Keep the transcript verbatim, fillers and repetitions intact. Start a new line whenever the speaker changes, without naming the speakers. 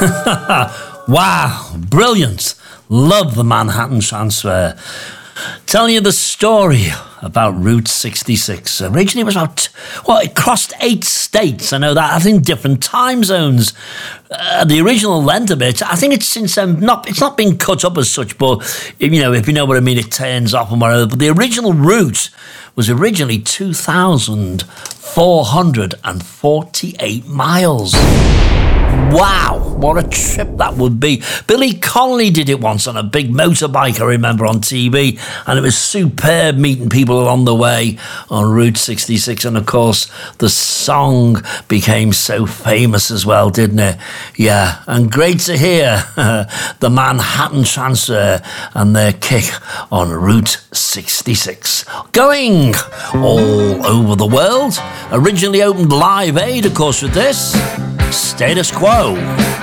Wow, brilliant. Love the Manhattan Transfer. Telling you the story about Route sixty-six. Originally it was about, well, it crossed eight states. I know that. I think different time zones. Uh, the original length of it, I think it's since um, not, it's not been cut up as such, but, you know, if you know what I mean, it turns off and whatever. But the original route was originally two thousand four hundred forty-eight miles. Wow, what a trip that would be. Billy Connolly did it once on a big motorbike, I remember, on T V, and it was superb meeting people along the way on Route sixty-six. And of course, the song became so famous as well, didn't it? Yeah, and great to hear the Manhattan Transfer and their kick on Route sixty-six. Going all over the world. Originally opened Live Aid, of course, with this. Status Quo.